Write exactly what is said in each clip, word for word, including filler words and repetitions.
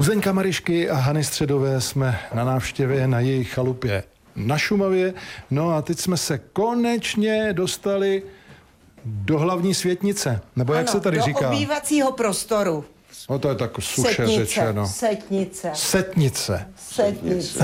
U Zdeňka Maryšky a Hany Středové jsme na návštěvě na jejich chalupě na Šumavě. No a teď jsme se konečně dostali do hlavní světnice. Nebo jak ano, se tady do říká? Do obývacího prostoru. No to je tak suše Setnice, řečeno. Setnice. Setnice. Setnice.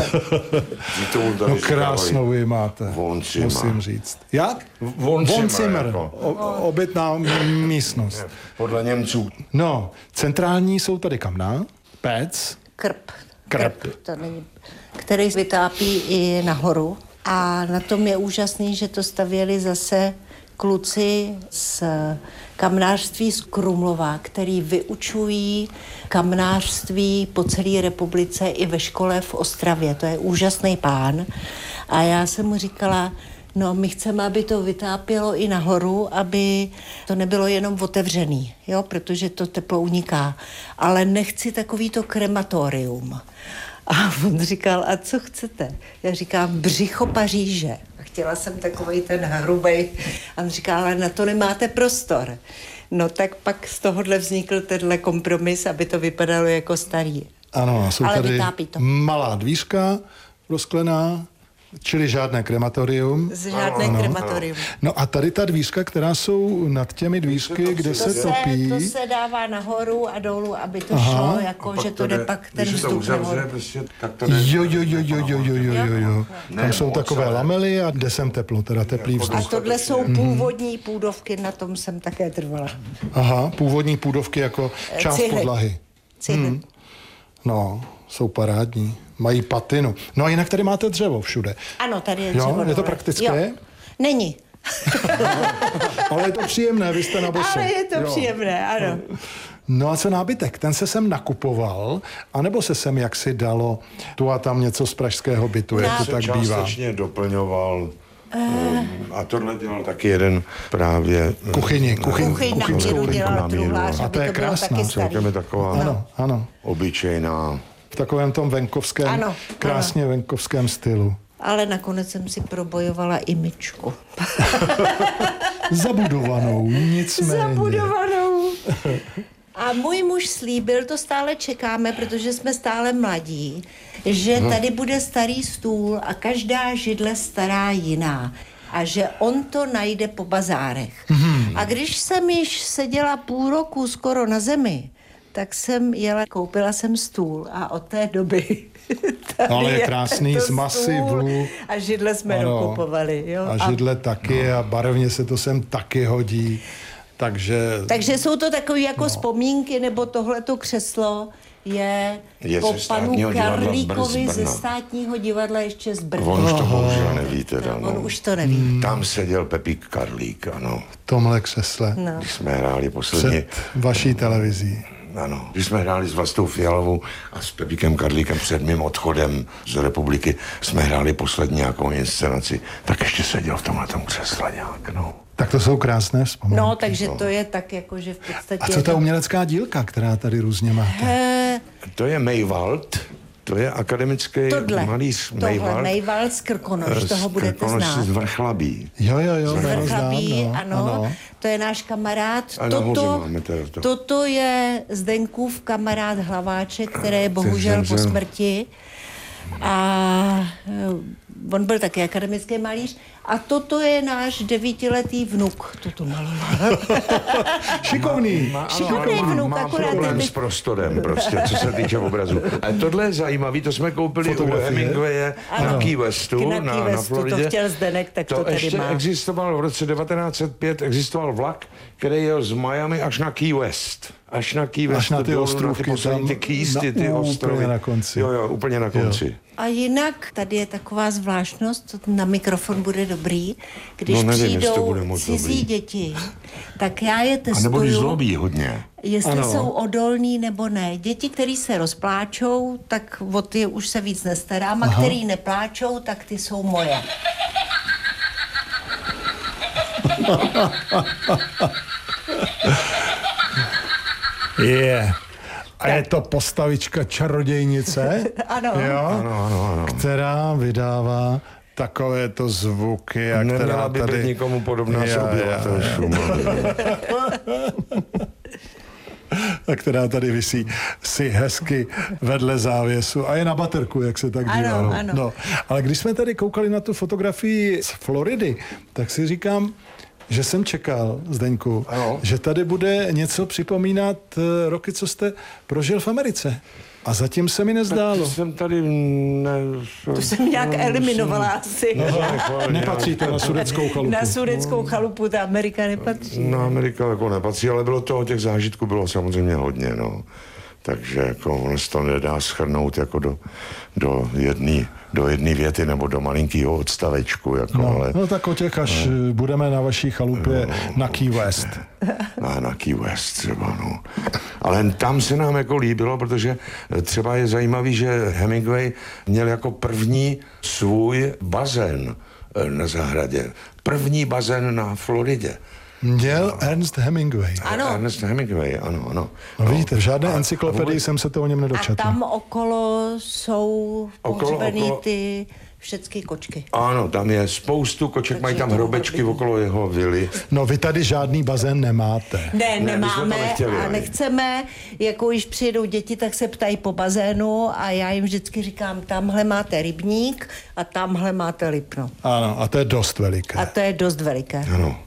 No krásnou vy máte, Voncima. musím říct. Jak? Voncima, Voncimmer. jako. O- Obytná místnost. Podle Němců. No, centrální jsou tady kamna, pec, Krb. Krb. To není, který vytápí i nahoru. A na tom je úžasný, že to stavěli zase kluci z kamnářství z Krumlova, který vyučují kamnářství po celé republice i ve škole v Ostravě. To je úžasný pán. A já jsem mu říkala, no my chceme, aby to vytápělo i nahoru, aby to nebylo jenom otevřený, jo, protože to teplo uniká. Ale nechci takovýto krematorium. A on říkal, a co chcete? Já říkám, břicho Paříže. A chtěla jsem takovej ten hrubej. A on říkal, ale na to nemáte prostor. No tak pak z tohohle vznikl tenhle kompromis, aby to vypadalo jako starý. Ano, a jsou ale tady vytápí to. malá dvířka rozklená, čili žádné krematorium. Žádné Ano. krematorium. No a tady ta dvířka, která jsou nad těmi dvířky, kde To se se, topí. to se dává nahoru a dolů, aby to Aha. šlo, jako, že to jde pak ten když se to vzduch uzavře, nahoru. prostě, tak to jde. Jo, jo, jo, jo, jo, jo, jo, jo, jo. Ne, Tam jsou moc, takové ale- lamely a jde sem teplo, teda teplý A vzduch. tohle jsou původní půdovky, na tom jsem také trvala. Aha, původní půdovky jako část Cihly. podlahy. Cihly. No, jsou parádní. Mají patinu. No a jinak tady máte dřevo všude. Ano, tady je Jo, dřevo je to dole. praktické? Jo. Není. Ale je to příjemné, vy jste na bose. Ale je to Jo. příjemné, ano. No a co nábytek? Ten se sem nakupoval, anebo se sem jaksi dalo tu a tam něco z pražského bytu, jak to Se tak bývá? částečně doplňoval. Um, a tohle dělal taky jeden právě... Kuchyni, eh, kuchyň, Kuchyň na kuchyňskou míru kuchyňku dělal na míru, truhlář, a aby to je to bylo krásná, taky starý. Celkem je taková Ano, ano. obyčejná. V takovém tom venkovském, Ano, krásně venkovském stylu. Ale nakonec jsem si probojovala imičku. Zabudovanou, nicméně. Zabudovanou. A můj muž slíbil, to stále čekáme, protože jsme stále mladí, že tady bude starý stůl a každá židle stará jiná. A že on to najde po bazárech. A když jsem již seděla půl roku skoro na zemi, tak jsem jela, koupila jsem stůl a od té doby tady Ale je krásný, tento z masy, stůl vlu. a židle jsme Ano. dokupovali. Jo? A židle taky a barevně se to sem taky hodí. Takže... Takže jsou to takové jako no. vzpomínky, nebo tohleto křeslo je, Je po ze panu Státního divadla Karlíkovi Brz, ze Brna. Státního divadla ještě z Brna. On už to bohužel neví teda, On no. už to neví. Tam seděl Pepík Karlík, ano. v tomhle křesle. No. Když jsme hráli posledně, Před vaší televizí. ano, když jsme hráli s Vlastou Fialovou a s Pepíkem Karlíkem před mým odchodem z republiky, jsme hráli poslední nějakou inscenaci, tak ještě seděl v tomhletom křesle nějak, no. Tak to jsou krásné vzpomínky. No, takže to je tak, jako, že v podstatě... A co ta umělecká dílka, která tady různě máte? Eh, To je Maywald, to je akademický tohle, malíř tohle, Maywald. Maywald z Krkonoš, z toho budete Krkonoš znát. z Vrchlabí. Jo, jo, jo. Z jméno Vrchlabí, znám, ano, ano, to je náš kamarád. A nahoře Toto, máme teda to. toto je Zdeňkův kamarád Hlaváček, který je bohužel po zemřel. smrti. A eh, on byl taky akademický malíř. A toto je náš devítiletý vnuk. Toto maloval. Šikovný. Šikovný Mám- vnuk, mám akorát problém ten- s prostorem, prostě, co se týče obrazu. A tohle je zajímavý, to jsme koupili Fotografie. u Hemingwaye Ano. na Key Westu, Na na, Key na Westu, to Floridě. chtěl Zdeněk, tak to to tady ještě má. existoval v roce devatenáct set pět, existoval vlak, který jel z Miami až na Key West. Až na Key West. Až na ty dolů, ostrůvky na ty, poslední, tam, ty Keys, na- ty, ty úplně ostrovy. na konci. Jo, jo, úplně na konci. A jinak tady je taková zvláštnost, to na mikrofon bude dobrý, když No, nevím, jestli to přijdou bude moc cizí dobrý. děti, tak já je A nebo když testuju, zlobí hodně. jestli Ano. jsou odolní nebo ne. Děti, které se rozpláčou, tak o ty už se víc nestarám, a který nepláčou, tak ty jsou moje. Je. A je to postavička čarodějnice, Ano. jo? Ano, ano, ano. která vydává takovéto zvuky. A Neměla která by tady... být nikomu podobná Jo, s jo, obyvatel jo. Šumavy. a která tady visí si hezky vedle závěsu a je na baterku, jak se tak dívá. Ano, ano. No, ale když jsme tady koukali na tu fotografii z Floridy, tak si říkám, že jsem čekal, Zdeňku, ano. že tady bude něco připomínat roky, co jste prožil v Americe. A zatím se mi nezdálo. To jsem tady... Ne, To jsem nějak eliminovala asi. No, nepatří to na sudeckou chalupu. Na sudeckou chalupu ta Amerika nepatří. No, Amerika jako nepatří, ale bylo toho, těch zážitků bylo samozřejmě hodně, no. Takže jako ono se to nedá shrnout jako do, do jedné do jedné věty nebo do malinkého odstavečku. Jako, No, ale, no tak o těch, až no. budeme na vaší chalupě no, na Key West. A na Key West třeba, no. Ale tam se nám jako líbilo, protože třeba je zajímavý, že Hemingway měl jako první svůj bazén na zahradě. První bazén na Floridě. Měl Ernest Hemingway. Ano. Ernest Hemingway, ano, ano. No, no. vidíte, v žádné A- encyklopedii a jsem se to o něm A nedočetl. tam okolo jsou Okolo, pohřbený okolo. ty všechny kočky. Ano, tam je spoustu koček, Takže mají tam to hrobečky bylo okolo jeho vily. No vy tady žádný bazén nemáte. Ne, Ne, my jsme to nemáme nechtěli a ani. nechceme, jako když přijedou děti, tak se ptají po bazénu a já jim vždycky říkám, tamhle máte rybník a tamhle máte lipno. Ano, a to je dost veliké. A to je dost veliké. Ano.